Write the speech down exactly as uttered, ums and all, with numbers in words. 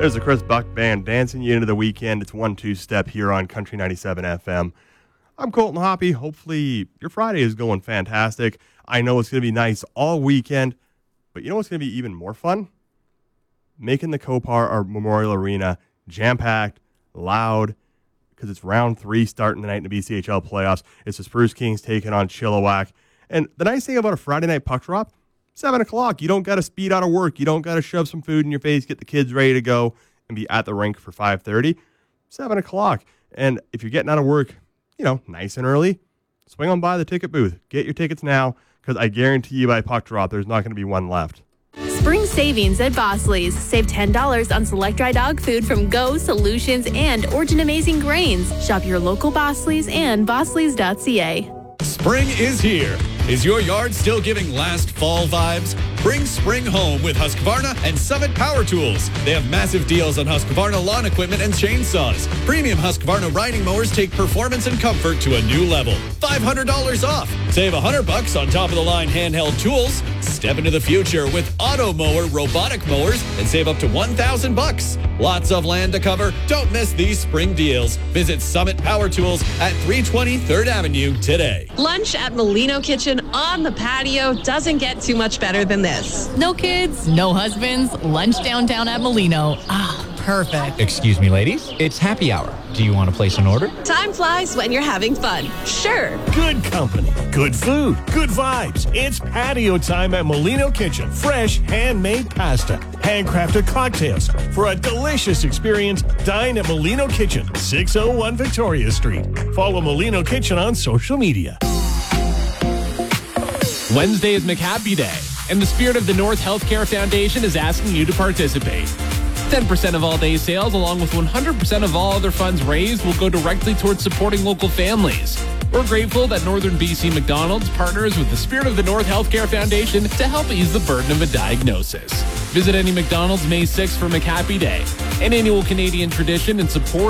There's the Chris Buck Band dancing you into the weekend. It's one two step here on Country ninety-seven F M. I'm Colton Hoppy. Hopefully your Friday is going fantastic. I know it's going to be nice all weekend, but you know what's going to be even more fun? Making the Copar or Memorial Arena jam-packed, loud, because it's round three starting tonight in the B C H L playoffs. It's the Spruce Kings taking on Chilliwack. And the nice thing about a Friday night puck drop, seven o'clock. You don't got to speed out of work. You don't got to shove some food in your face, get the kids ready to go, and be at the rink for five thirty. seven o'clock. And if you're getting out of work, you know, nice and early, swing on by the ticket booth. Get your tickets now, because I guarantee you by puck drop, there's not going to be one left. Spring savings at Bosley's. Save ten dollars on select dry dog food from Go, Solutions, and Origin Amazing Grains. Shop your local Bosley's and bosleys dot c a. Spring is here. Is your yard still giving last fall vibes? Bring spring home with Husqvarna and Summit Power Tools. They have massive deals on Husqvarna lawn equipment and chainsaws. Premium Husqvarna riding mowers take performance and comfort to a new level. five hundred dollars off. Save one hundred bucks on top-of-the-line handheld tools. Step into the future with Auto Mower robotic mowers and save up to one thousand bucks. Lots of land to cover. Don't miss these spring deals. Visit Summit Power Tools at three twenty third Avenue today. Lunch at Molino Kitchen on the patio doesn't get too much better than this. No kids, no husbands, lunch downtown at Molino. Ah, perfect. Excuse me, ladies. It's happy hour. Do you want to place an order? Time flies when you're having fun. Sure. Good company, good food, good vibes. It's patio time at Molino Kitchen. Fresh, handmade pasta, handcrafted cocktails. For a delicious experience, dine at Molino Kitchen, six oh one Victoria Street. Follow Molino Kitchen on social media. Wednesday is McHappy Day, and the Spirit of the North Healthcare Foundation is asking you to participate. ten percent of all day sales, along with one hundred percent of all other funds raised, will go directly towards supporting local families. We're grateful that Northern B C McDonald's partners with the Spirit of the North Healthcare Foundation to help ease the burden of a diagnosis. Visit any McDonald's May sixth for McHappy Day, an annual Canadian tradition in support